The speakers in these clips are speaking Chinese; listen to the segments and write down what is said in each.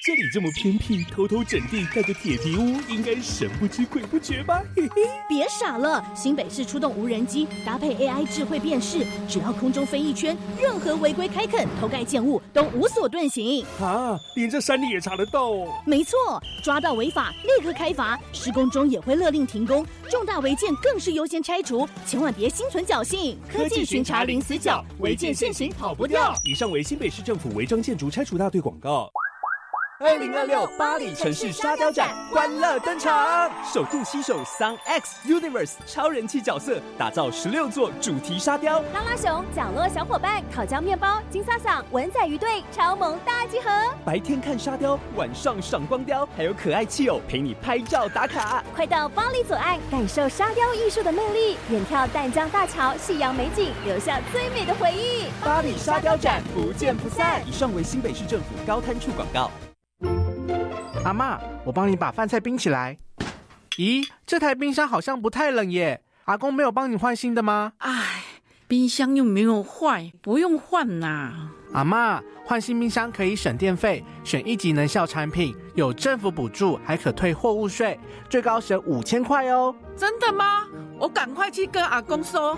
这里这么偏僻，偷偷整地盖个铁皮屋，应该神不知鬼不觉吧？嘿嘿， 别傻了，新北市出动无人机，搭配 AI 智慧辨识，只要空中飞一圈，任何违规开垦、偷盖建物都无所遁形。 啊，连这山里也查得到哦？ 没错，抓到违法立刻开罚，施工中也会勒令停工，重大违建更是优先拆除，千万别心存侥幸。 科技巡查零死角，违建现行跑不掉。以上为新北市政府违章建筑拆除大队广告。2026巴黎城市沙雕展欢乐登场，首度携手 Sun X Universe 超人气角色，打造16座主题沙雕， 拉拉熊、角落小伙伴、烤焦面包、金萨萨、文仔鱼队超萌大集合。 白天看沙雕，晚上赏光雕，还有可爱气偶陪你拍照打卡。 快到巴黎左岸，感受沙雕艺术的魅力，远眺淡江大桥、夕阳美景，留下最美的回忆。 巴黎沙雕展不见不散。以上为新北市政府高滩处广告。 阿嬷，我帮你把饭菜冰起来。咦，这台冰箱好像不太冷耶，阿公没有帮你换新的吗？ 唉，冰箱又没有坏，不用换啦。 阿嬷，换新冰箱可以省电费，选1级能效产品，有政府补助，还可退货物税，最高省5000块哦。 真的吗？我赶快去跟阿公说。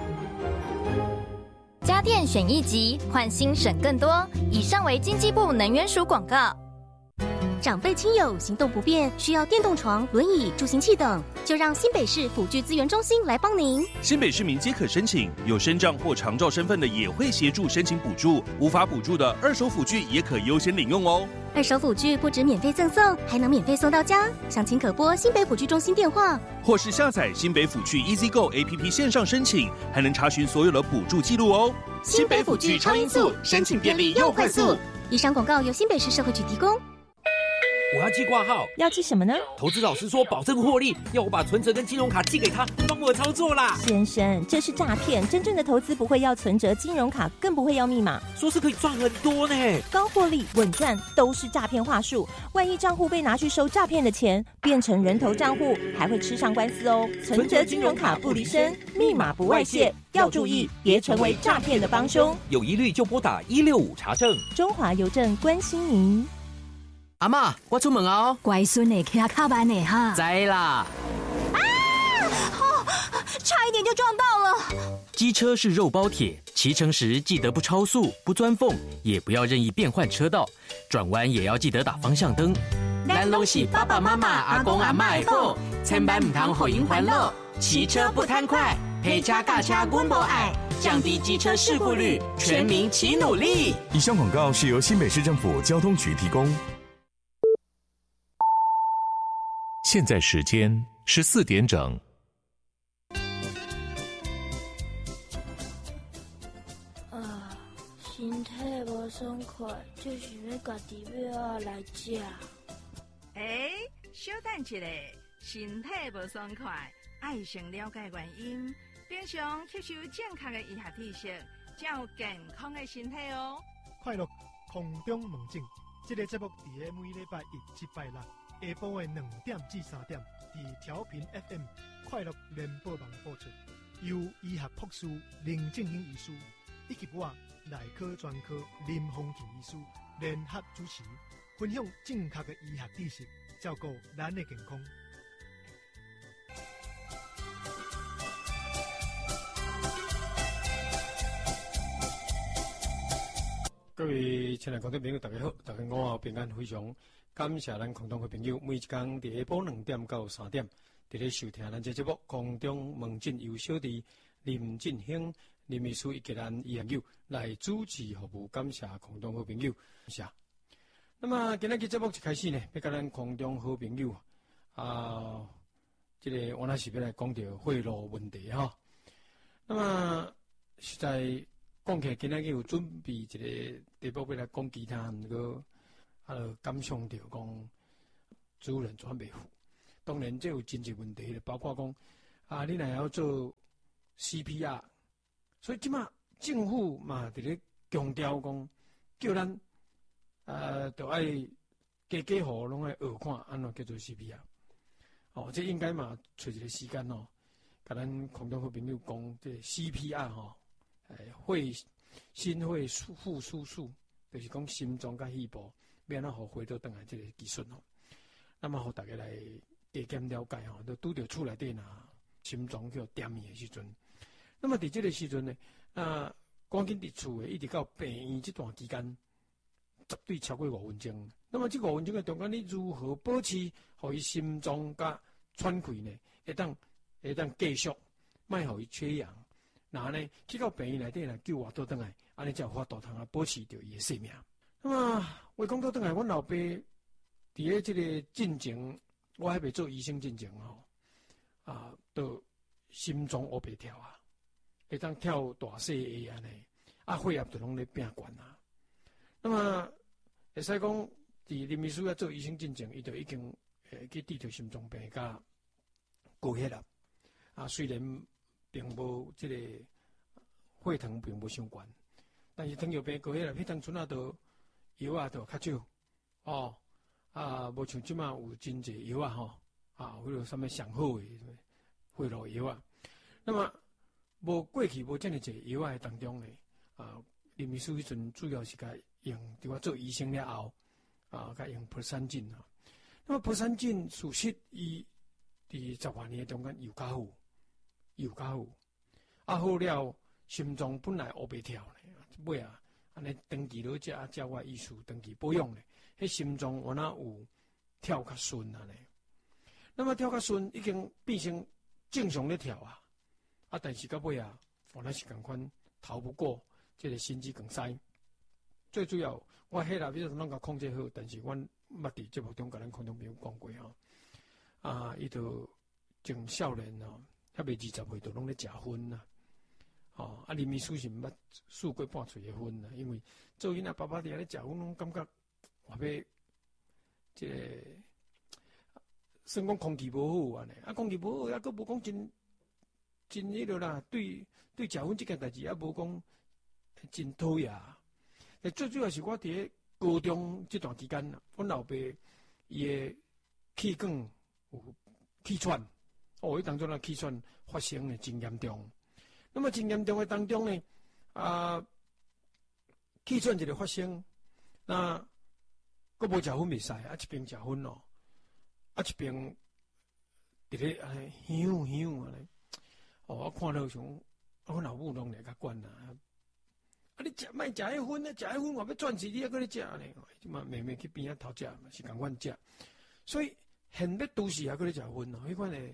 家电选1级，换新省更多。以上为经济部能源署广告。 长辈亲友行动不便，需要电动床、轮椅、助行器等，就让新北市辅具资源中心来帮您。 新北市民皆可申请，有身障或长照身份的也会协助申请补助，无法补助的二手辅具也可优先领用哦。 二手辅具不止免费赠送，还能免费送到家。详情可拨新北辅具中心电话， 或是下载新北辅具 EasyGo APP 线上申请，还能查询所有的补助记录哦。 新北辅具超音速，申请便利又快速。以上广告由新北市社会局提供。 我要寄挂号， 要寄什么呢？ 投资老师说保证获利，要我把存折跟金融卡寄给他，帮我操作啦。 先生，这是诈骗，真正的投资不会要存折、金融卡，更不会要密码。 说是可以赚很多呢， 高获利、稳赚都是诈骗话术。万一账户被拿去收诈骗的钱，变成人头账户，还会吃上官司哦。存折、金融卡不离身，密码不外泄，要注意，别成为诈骗的帮凶。 有疑虑就拨打165查证。 中华邮政关心您。 阿嬷，我出门哦。 乖孙呢，骑卡慢呢哈。 知啦。 差一点就撞到了。 机车是肉包铁，骑乘时记得不超速、不钻缝，也不要任意变换车道，转弯也要记得打方向灯。 咱拢是爸爸妈妈、阿公阿嬷的宝，千万唔通互因烦恼。骑车不贪快，陪车驾车阮无爱，降低机车事故率，全民齐努力。 以上广告是由新北市政府交通局提供。 现在时间14点整。 身体无爽快，就想要家己要来食。 小等一下，身体无爽快，爱先了解原因，平常吸收正确的医学知识，才有健康的身体哦。 快乐空中问诊，这个节目伫个每礼拜1、7、8、6。下晡的2點至3點，伫調頻 FM 快樂聯播網播出，由醫學博士林正英醫師以及我內科專科林豐健醫師聯合主持，分享正確的醫學知識，照顧咱的健康。 各位亲爱的观众朋友，大家好！大家午后平安，非常感谢咱空中的朋友，每一天伫下晡2點到3點，伫咧收聽咱这節目空中問診，由小弟林振興、林醫師以及咱醫學友來主持服務，感謝空中好朋友，謝。那麼今日嘅節目一開始呢，要跟咱空中好朋友這個我那是要來講到賄賂問題哈。那麼實在講起來，今日有準備一個題目要來講其他，毋過感想到講主人轉袂付。當然，這有真濟問題，包括講你若要做 CPR， 所以即馬政府嘛佇咧強調講，叫咱就愛家家戶攏愛學看安怎叫做 CPR。這應該嘛找一個時間甲咱空中好朋友講這 CPR 心肺復甦術，就是講心臟甲肺部要安怎好回到倒来这个技术吼。那么互大家来加减了解吼，就拄着厝内底呐心脏叫点的时阵，那么伫这个时阵呢，赶紧伫厝诶，一直到病院这段期间，绝对超过5分钟。那么这5分钟的中间，你如何保持，互伊心脏甲喘气呢？会当继续，莫互伊缺氧。然后呢，去到病院内底来救活倒转来，安尼才有法度通保持着伊诶生命。那么话讲倒转来，阮老爸伫咧这个进前，我还未做医生进前吼，都心脏黑白跳啊，会当跳大细个安尼，血压就拢咧变悬啊。那么会使讲，伫林秘书要做医生进前，伊就已经去治疗心脏病甲高血压虽然并无这个血糖并无相关，但是糖尿病高血压迄当阵都药就较少无像即马有真济药迄个什么上好的血路药那么无过去无遮尔济药的当中呢林秘书迄阵主要是甲用伫我做医生了后甲用普三进那么普三进事实伊伫10多年中间又较好。好了，心脏本来黑白跳咧，尾安尼长期落食照我意思，长期保养咧，迄心脏原来有跳较顺啊咧。那么跳较顺已经变成正常咧跳但是到尾原来是共款逃不过这个心肌梗塞。最主要我迄啦，比如拢甲控制好，但是阮捌伫节目中甲咱空中朋友讲过伊就从少年还未20岁就拢咧食薰啦，林秘书是毋捌试过半喙的薰啦，因为做囡仔爸爸伫遐咧食薰，拢感觉话要即个算讲空气无好安尼，空气无好，佫无讲真迄落啦，对食薰即件代志无讲真讨厌。最主要是我伫咧高中这段期间阮老爸伊的气管有气喘。迄当中气喘发生的真严重，那么真严重的当中呢，气喘一个发生，那佫无食薰袂使，一边食薰一边伫咧安尼香安尼，我看到像阮老母拢来甲管你莫食迄薰食迄薰我要转死你还搁咧食呢，即嘛慢慢去边仔头食嘛是共阮食，所以现要都市还搁咧食薰迄款的。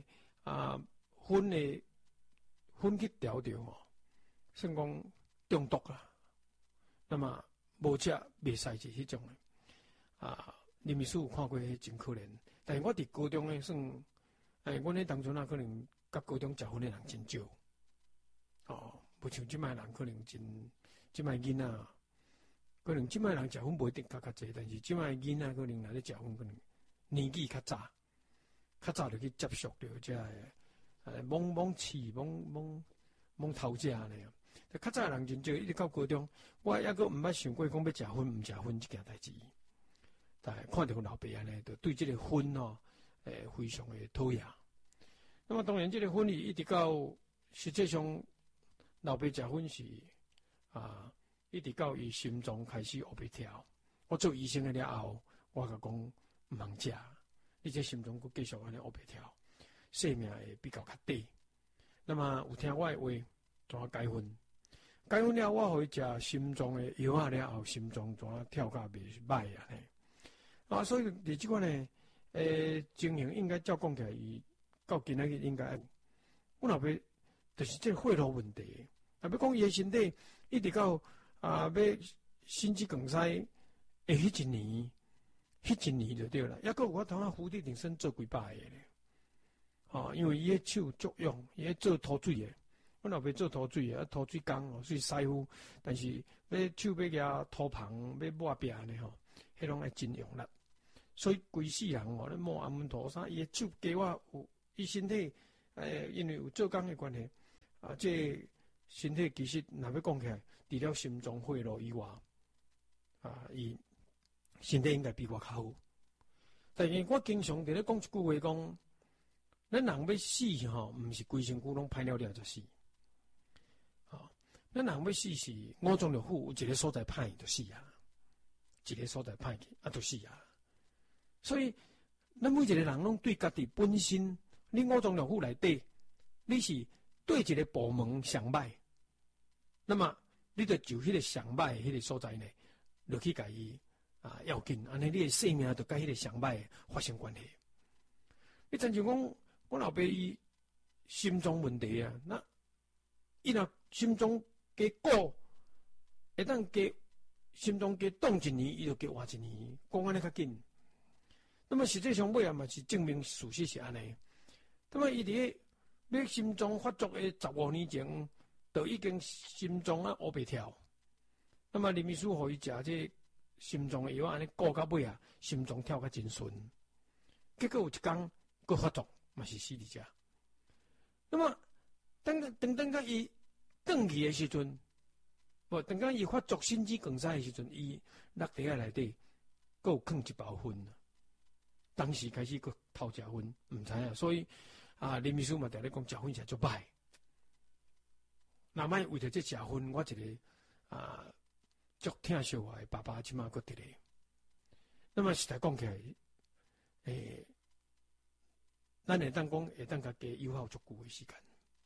薰去调着算讲中毒啦。那么无食袂使是迄种的林秘书有看过迄真可怜，但是我伫高中咧算阮迄当阵可能甲高中食薰的人真少无像即摆人可能即摆囡仔可能即摆人食薰无一定较济，但是即摆囡仔可能来咧食薰可能年纪较早就去接触到这懵刺懵头食呢。较早人真少，一直到高中，我抑阁毋捌想过讲要食薰毋食薰即件代志。但系看到老爸安尼，就对即个薰非常的讨厌。那么当然，即个薰一直到实际上老爸食薰是一直到伊心脏开始黑白跳。我做医生了后，我甲讲毋通食。你这心脏佫继续安尼黑白跳，生命会比较较短。那么有听我的话，怎啊解薰？解薰了，我互伊食心脏的药了后，心脏怎啊跳甲袂歹啊？所以伫即款呢，情形应该照讲起来，伊到今仔日应该，阮老爸就是这个血路问题。要讲伊的身体一直到要心肌梗塞迄一年就对了，抑个有我头浮伫人生做几百个咧，因为伊个手足用，伊做涂水的，阮老爸做涂水的，涂水工所以师傅，但是要手要夹涂棚，要抹壁呢迄拢爱真用力，所以规世人咧抹暗门涂啥，伊个手加我有，伊身体因为有做工的关系，这身体其实若要讲起来，除了心脏血路以外，伊身体应该比我较好，但是我经常伫咧讲一句话，讲咱人要死毋是规身躯拢歹了就死，咱人要死是五脏六腑有一个所在歹就死啊， 一个所在歹去，就死啊！所以，咱每一个人拢对家己本身，你五脏六腑内底，你是对一个部门上歹，那么你就迄个上歹迄个所在呢，落去甲伊要紧，安尼你的生命就甲迄个上歹发生关系。你亲像讲，我老爸伊心脏问题啊，那伊若心脏加固，会当加心脏加动一年，伊就加活一年，讲安尼较紧。那么实际上尾啊嘛是证明事实是安尼。那么伊伫要心脏发作的15年前，就已经心脏乌白跳。那么林医师互伊食这心脏的药，安尼顾到尾啊，心脏跳较真顺。结果有一天佫发作，嘛是死伫遮。那么等到伊转去的时阵，等到伊发作心肌梗塞的时阵，伊落地下内底佫有囥一包烟。当时开始佫偷食烟，毋知影，所以林秘书嘛常咧讲食烟是足歹。若莫为着这食烟，我一个足疼惜我的爸爸，即马佫伫咧。那么实在讲起来，咱会当讲会当甲加友好足久的时间，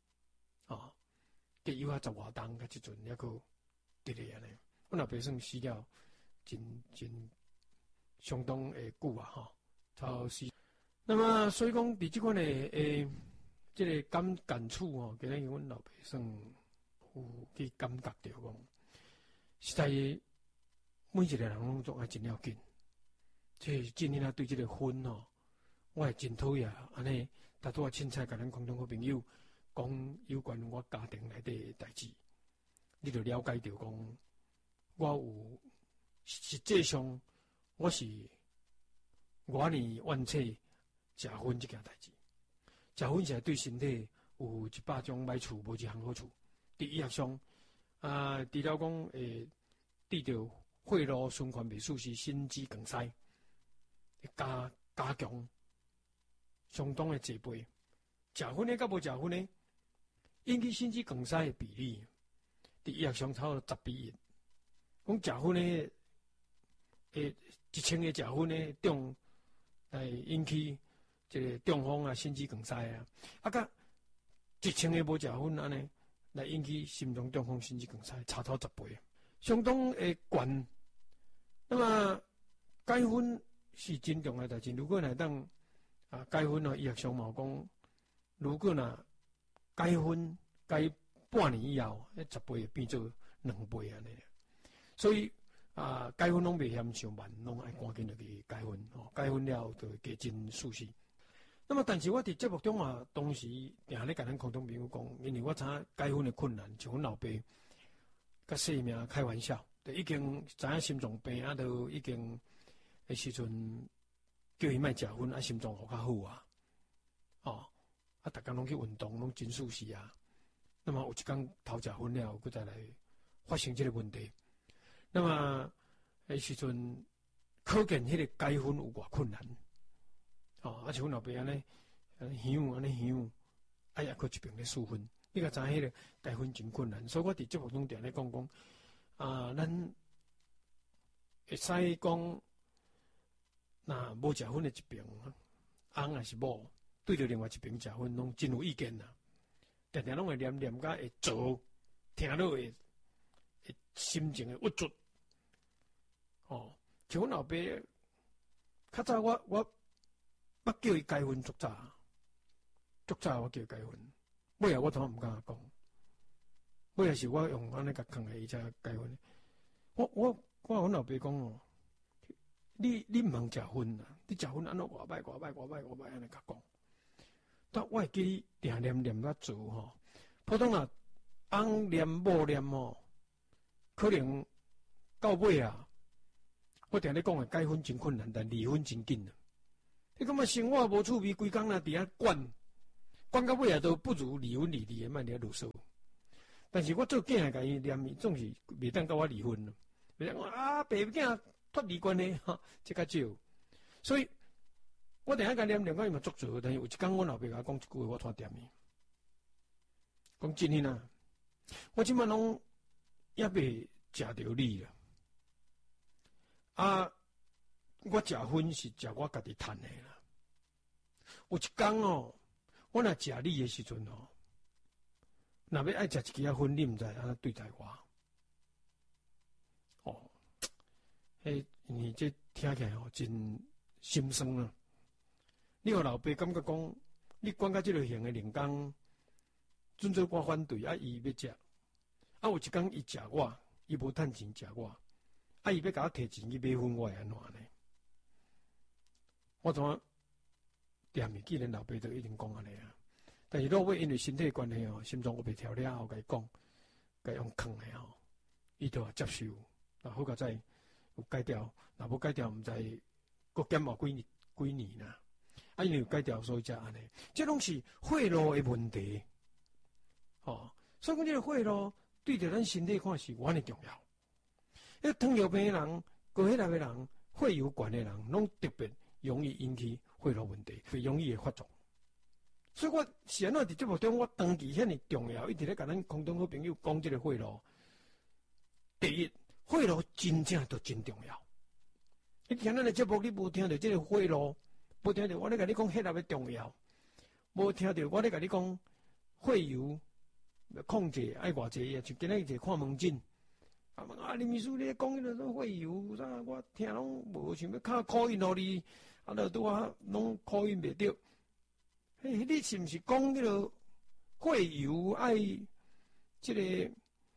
加友好10外冬，甲即阵还佫伫咧安尼。阮老爸算死了真相当的久啊，超死。那么所以讲，伫即款的即个感触今日阮老爸算有去感觉到讲，实在每一个人拢做爱真要紧。即今年对即个烟我会真讨厌。安尼，大多凊彩甲咱空中好朋友讲有关我家庭内底的代志，你就了解到讲，我有实际上我是我年万切食烟这件代志。食烟是对身体有100种歹处，无一项好处。伫医学上，除了讲会得到血路循环袂舒适、心肌梗塞，加强相当的济倍。食烟的甲无食烟的，引起心肌梗塞的比例，伫医学上超过10比1。讲食烟的，1000个食烟的中，来引起这个中风啊、心肌梗塞啊，甲1000个无食烟安尼，来引起心脏中风、心肌梗塞，差超10倍，相当的悬。那么戒烟是真重要的代志。如果来当戒烟医学上嘛讲，如果戒烟戒半年以后，10倍会变做2倍安尼。所以戒烟拢袂嫌上慢，拢爱赶紧落去戒烟。戒烟了就会加真舒适。那么，但是我伫节目中当时定咧甲咱空中朋友讲，因为我知影戒烟的困难，像阮老爸甲性命开玩笑，就已经知影心脏病都已经的时阵叫伊莫食烟，心脏好较好逐工拢去运动，拢真舒适啊。那么有一天偷食烟了，佫再来发生这个问题。那么迄时阵，可见迄个戒烟有偌困难。像阮老爸安尼香，也佫一边咧输烟。你甲知影迄个戒烟真困难，所以我伫节目中定咧讲，咱会使讲，若无食烟的一边，翁也是某，对着另外一边食烟，拢真有意见啦。定定拢会念甲会做，听落会心情会郁卒。像阮老爸，较早我叫伊戒烟足早我叫伊戒烟，尾我从毋敢讲，尾是我用安尼甲扛下伊才戒烟。我阮老爸讲你毋通食烟啊！你食烟安怎偌歹安尼甲讲。但我会记你定念甲做普通翁念某念可能到尾我定咧讲戒烟真困难，但离婚真紧啊！你感觉生活无趣味，规工伫遐管到尾都不如离婚离的，莫伫遐啰嗦。但是我做囝甲伊念，伊总是袂当甲我离婚咯。袂当讲爸囝脱离关系这较少。所以我定下甲念讲伊嘛足做，但是有一天阮老爸甲我讲一句话，我拖点伊。讲真诶我即摆拢也袂食着你啦。 啊，我食薰是食我家己趁的啦。有一天哦，我若食你的时阵哦，若要爱食一支薰，你毋知安怎对待我。哦，你这听起来哦真心酸啊！你互老爸感觉讲，你管到这个型的人工，准做我反对，啊伊要食，啊有一天伊食我，伊无趁钱食我，啊伊要甲我摕钱去买薰，我会安怎呢？我怎啊念的，既然老爸都一定讲安尼啊，但是若尾因为身体关系哦，心脏我袂调了后，甲伊讲，甲用坑的吼，伊就接受，然后好甲再有改掉，若无改掉，毋知佫减偌几年啦。啊，因为有改掉，所以才安尼，这拢是血路的问题，哦，所以讲这个血路对着咱身体看是原的重要。迄糖尿病的人、高血压的人、血油高的人，拢特别容易引起血路问题，会容易会发作。所以我是安怎伫节目中，我长期遐尼重要，一直咧甲咱空中好朋友讲这个血路。第一，血路真正都真重要。你听咱的节目，你无听到这个血路，无听到我咧甲你讲血压的重要，无听到我咧甲你讲血油控制爱偌济啊，就今日一看门诊。啊！林秘书你讲迄个血油啥？我听拢无想要敲口音互你，啊，就拄啊拢口音袂着。你是毋是讲迄个血油爱即个？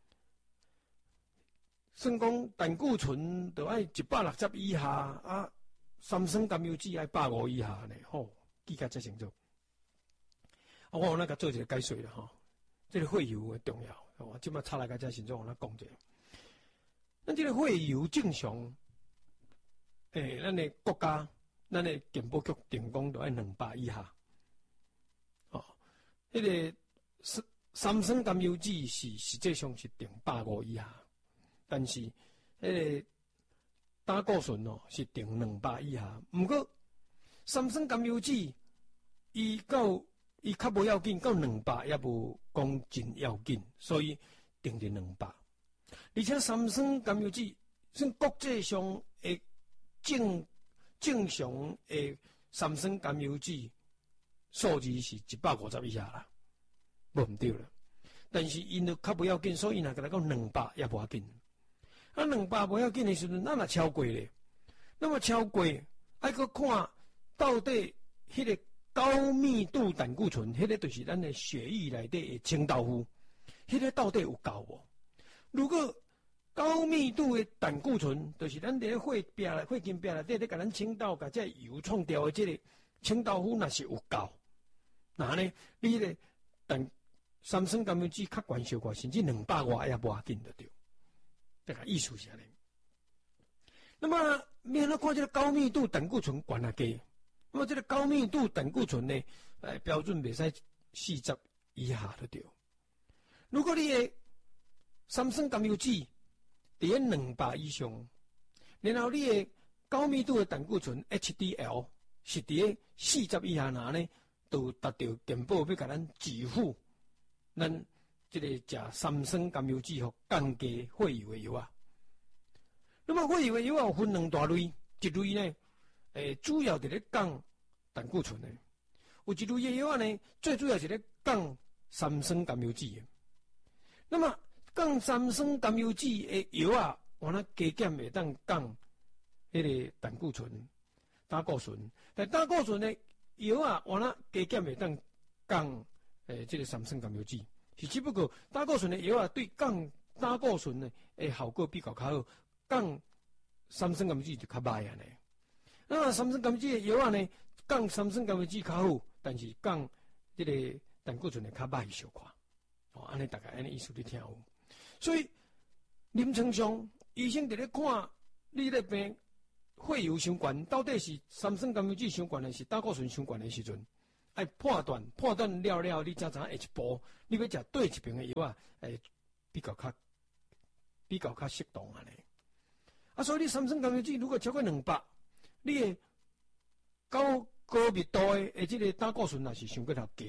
算讲胆固醇就爱160以下，啊，三酸甘油酯爱150以下呢？吼，记甲遮清楚。啊，我有那个做一个解说啦，吼，这个血油的重要，我即摆插来甲遮先做我来讲者。咱这个血油正常，咱的国家，咱的健保局定讲都爱200以下。哦，迄个三酸甘油酯是实际上是定150以下，但是迄个胆固醇哦是定200以下。毋过三酸甘油酯伊较无要紧，到200也无讲真要紧，所以定伫200。而且三酸甘油酯算国际上的正常的三酸甘油酯数字是150以下啦，无毋对啦。但是因就较不要紧，所以若甲咱讲200也无要紧。啊，200无要紧的时阵，咱若超过咧，那么超过爱搁看到底迄个高密度胆固醇，迄个就是咱的血液内底的清道夫，迄个到底有够无？如果高密度的胆固醇，就是咱伫血筋壁内底咧，甲咱清道甲这油创掉的这个清道夫，若是有够，那呢，你咧三酸甘油酯较悬小可，甚至200外也无要紧得着。这个意思是安尼。那么，要安怎看这个高密度胆固醇悬啊低？那么这个高密度胆固醇呢，标准袂使40以下就对。如果你的三酸甘油酯伫咧200以上，然后你的高密度的胆固醇 HDL 是伫咧40以下，那呢，就达到健保要甲咱支付咱这个食三酸甘油酯和降低血油的药啊。那么血油的药有分2大类，一类呢，主要伫咧降胆固醇的；有一类的药呢，最主要是咧降三酸甘油酯的。那么降三酸甘油酯的药啊，我那加减会当降迄个胆固醇、胆固醇，但胆固醇的药啊，我那加减会当降这个三酸甘油酯，是只不过胆固醇的药啊，对降胆固醇的效果比较较好，降三酸甘油酯就较歹安尼。那三酸甘油酯的药啊呢，降三酸甘油酯较好，但是降这个胆固醇的较歹小可。哦，安尼大概安尼意思你听有。所以临床上医生伫咧看你咧病血油伤悬，到底是三酸甘油酯伤悬的，是胆固醇伤悬的时阵，爱判断了，你才知影下一步你要食对一边的药啊，比较较适当安尼。啊，所以你三酸甘油酯如果超过200，你的高密度的这个胆固醇也是伤过头低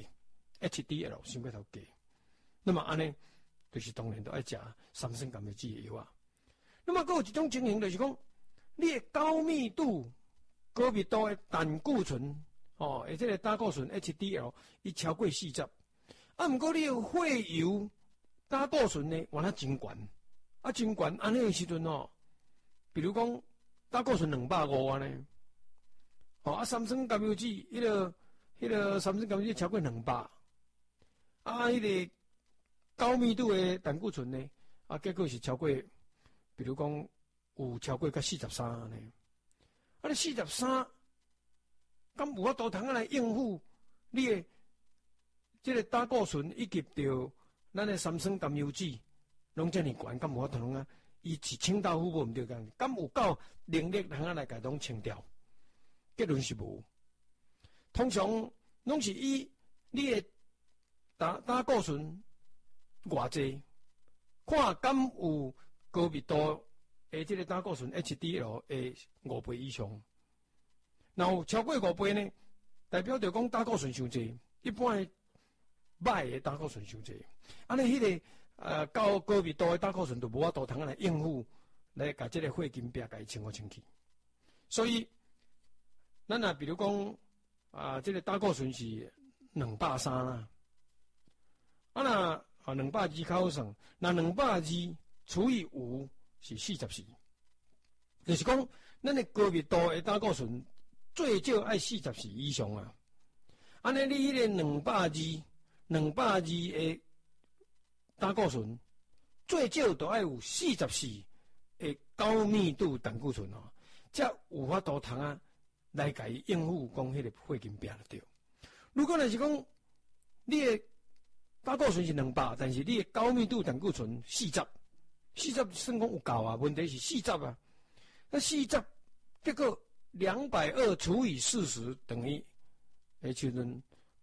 ，HDL 伤过头低，那么安尼就是当然都爱食三酸甘油酯的药啊。那么还有一种情形就是讲， 你的高密度的胆固醇而这个胆固醇 HDL 伊超过40，毋过你的血油胆固醇呢，原来真悬，真悬，安尼的时阵比如讲胆固醇250安尼，三酸甘油酯迄个三酸甘油酯超过200，迄个高密度的胆固醇呢，结果是超过，比如讲有超过到43安尼，你43，敢有法度通来应付你的这个胆固醇以及着咱的三酸甘油酯拢遮尔悬，敢有法度通啊？伊是清道夫无毋对干，敢有够能力通来甲拢清掉？结论是无。通常拢是以你的胆固醇偌济，看敢有高密度的这个胆固醇 HDL 的5倍以上。然后超过5倍呢，代表着讲胆固醇伤济，一般的歹的胆固醇伤济。安尼迄个高密度的胆固醇就无法度通来应付，来甲这个血金壁甲伊清好清去。所以，咱若比如讲这个胆固醇是230啦，若220较好算，那220除以5是44，就是讲咱的高密度的胆固醇最少爱44以上啊。安尼你迄个220的胆固醇最少都爱有44的高密度胆固醇才有法度通来甲伊应付讲迄个血金壁就对。如果若是讲你的胆固醇是200，但是你的高密度胆固醇40算讲有够啊，问题是40啊。那40结果220除以40等于时阵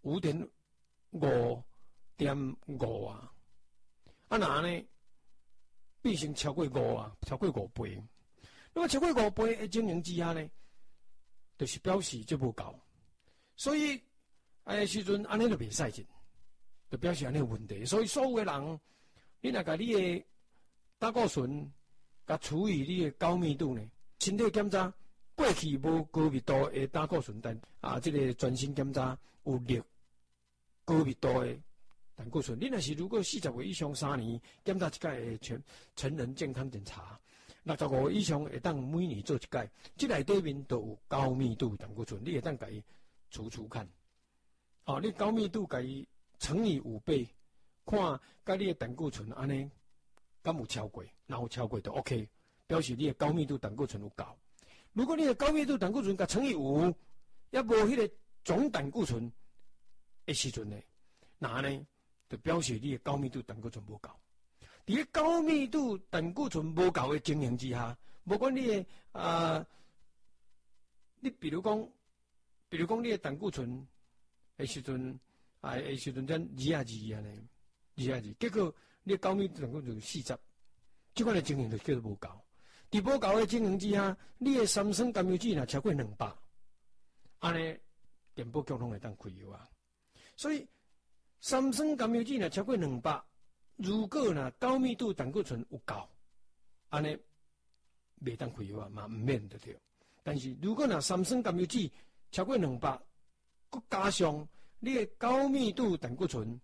5.5啊。那呢变成超过5啊，超过5倍。那么超过5倍的情形之下呢，就是表示这无够。所以时阵安尼就袂使进，就表示安尼有问题。所以所有的人，你若甲你的胆固醇甲除以你的高密度呢，身体检查过去无高密度的胆固醇，但这个全身检查有劣高密度的胆固醇。你若是如果40岁以上3年检查一届的成人健康检查，65岁以上会当每年做一届，这内底面都有高密度胆固醇，你会当甲伊除看。你高密度甲伊乘以5倍，看甲你的胆固醇安尼敢有超过，然后超过就 OK， 表示你的高密度胆固醇有够。如果你的高密度胆固醇甲乘以5，也无迄个总胆固醇的时阵呢，那呢就表示你的高密度胆固醇无够。伫咧高密度胆固醇无够的情形之下，无管你的你比如讲你的胆固醇的时阵咱222安尼，222，结果你的高密度胆固醇40，这款的情形就叫做无够。伫无够的情形之下，你的三酸甘油酯若超过200，安尼电报局拢会当开药啊。所以三酸甘油酯若超过200，如果若高密度胆固醇有够，安尼袂当开药啊，嘛毋免得对。但是如果若三酸甘油酯超过200，佮加上你的高密度胆固醇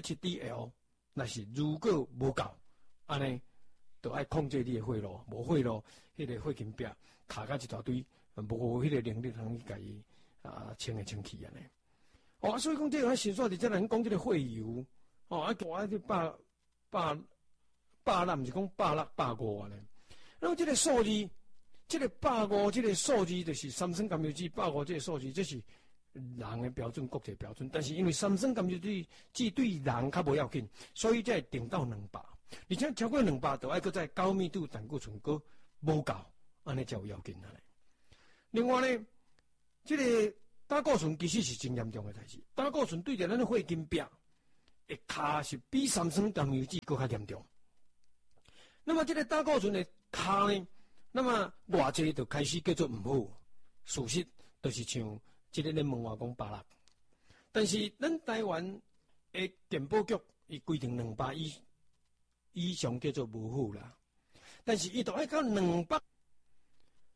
HDL， 那是如果无够，安尼就爱控制你的血路，无血路，迄个血金壁卡甲一大堆，无迄个能力通去甲伊清来清去安尼。所以讲这个先说伫这咱讲这个血油，大这百啦，毋是讲160、150安尼。那么这个数字，这个150这个数字就是三酸甘油酯150这个数字，这是人的标准，国际标准。但是因为三酸甘油酯对人较无要紧，所以才会定到200。而且超过200，就爱搁在高密度胆固醇搁无够，安尼才有要紧啊。另外呢，这个胆固醇其实是真严重的代志。胆固醇对着咱的血金壁的卡是比三酸甘油酯搁较严重。那么这个胆固醇的卡呢，那么偌济就开始叫做唔好。事实就是像这个咱问我讲800，但是咱台湾的健保局伊规定200以上叫做无好啦。但是伊都爱到200，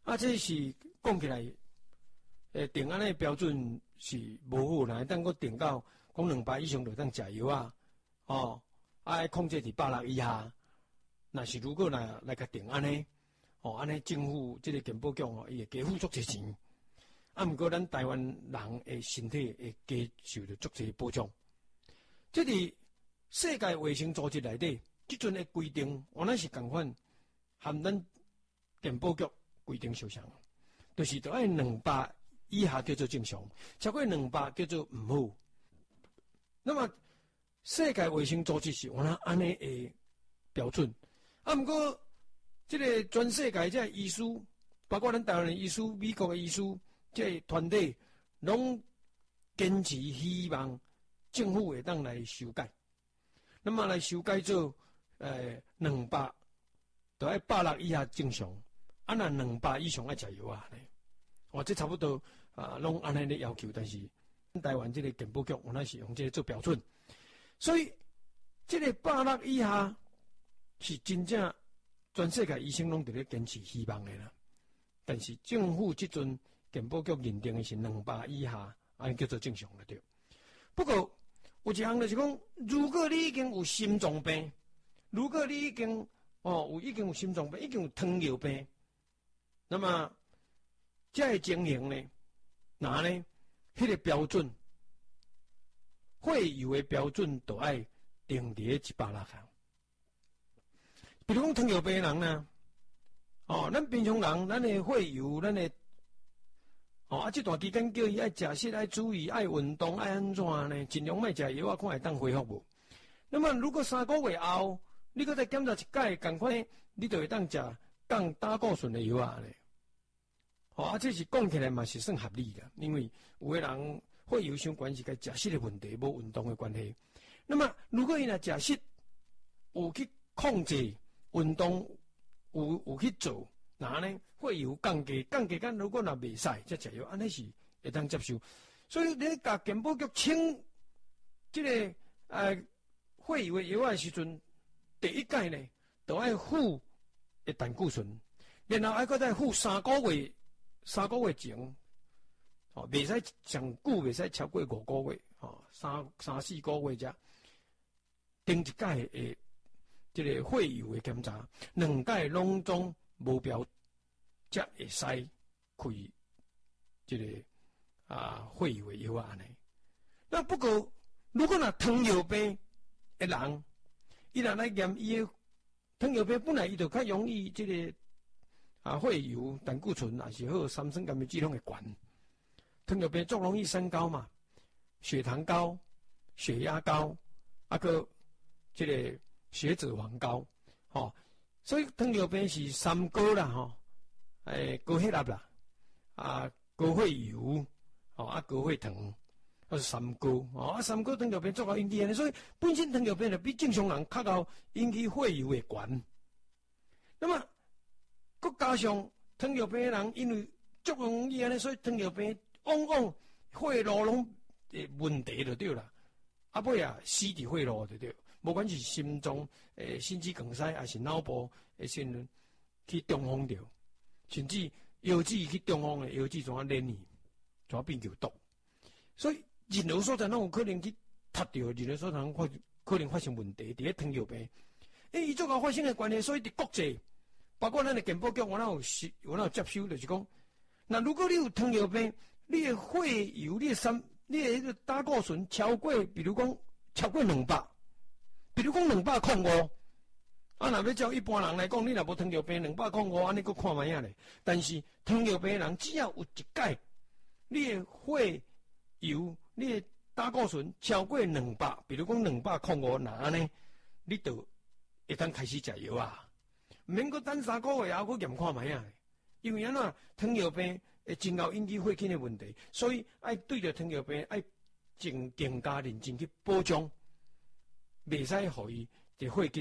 这是讲起来，定安的标准是无好啦，但我定到讲200以上就当食药啊，爱控制伫160以下。那是如果来个定安尼，安尼政府这个健保局伊会加付足侪钱。毋过咱台湾人的身体会加受到足侪保障。这伫世界卫生组织内底，即阵的规定，原来是共款，含咱健保局规定相像，就是要爱200以下叫做正常，超过200叫做毋好。那么世界卫生组织是原来安尼的标准。毋过，这个全世界这医师，包括咱台湾的医师、美国的医师，这团体，拢坚持希望政府会当来修改。那么来修改做200，就要160以下正常，那200以上要食药啊呢。这差不多拢安尼的要求，但是台湾这个健保局原来是用这个做标准，所以这个160以下。是真正全世界医生拢伫咧坚持希望的啦，但是政府即阵健保局认定的是200以下，安叫做正常了对。不过有一项就是讲，如果你已经有心脏病，如果你已经有心脏病，已经有糖尿病，那么这个情形呢，那呢，迄个标准，会油的标准就要定伫160项。比如讲糖尿病人呢，咱平常人，咱的血油，咱的，这段期间叫伊爱食食，爱注意，爱运动，爱安怎呢？尽量莫食药啊，看会当恢复无。那么如果3个月后，你搁再检查一届，共款你就会当食降胆固醇的药啊咧。这是讲起来嘛是算合理的，因为有的人血油相关是甲食食的问题，无运动的关系。那么如果伊若食食有去控制。运动有去做，那呢会有降低，如果若袂使，则食药，安尼是会当接受。所以你甲健保局请这个会油的药的时阵，第一届呢，就爱付的胆固醇，然后还搁再付3个月前，袂使上久，袂使超过5个月，3、4个月才定一届的。这个血油的检查，2届拢总无标，才会使开这个血油的药安尼。那不过，如果糖尿病的人，伊若来验伊的糖尿病，本来伊就较容易这个血油、胆固醇也是好，三酸甘油脂拢会悬。糖尿病最容易三高嘛，血糖高、血压高，个这个。血脂肪高，所以糖尿病是3高啦，高血压啦，高血油，高血糖，是3高，3高糖尿病最高引起的，所以本身糖尿病就比正常人较高引起血油的悬。那么，佮加上糖尿病的人，因为足容易安尼，所以糖尿病往往血路拢的问题就对啦，尾死伫血路就对。无管是心脏、心肌梗塞，还是脑部会先去中风掉，甚至腰子去中风的腰子怎啊连去，怎啊变球毒。所以任何所在拢有可能去踢掉，任何所在可能发生问题。伫咧糖尿病，伊足够发生的关系，所以伫国际，包括咱的健保局，我有接收，就是讲，那如果你有糖尿病，你的血油、你的迄个胆固醇超过，比如讲超过200。比如讲205，若要照一般人来讲，你若无糖尿病205，安尼佫看卖啊咧。但是糖尿病人只要有一届，你的血油、你的胆固醇超过200，比如讲205，那安尼你就会当开始食药啊，免佫等3个月后佫验看卖啊咧。因为安怎糖尿病会真后引起血筋的问题，所以爱对着糖尿病爱更加认真去保障。袂使互伊的血筋